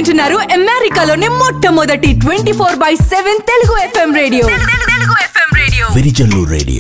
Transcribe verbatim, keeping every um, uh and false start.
వింటున్నారు అమెరికాలోని మొట్టమొదటి twenty four by seven Telugu FM radio Telugu FM radio Virijallu radio.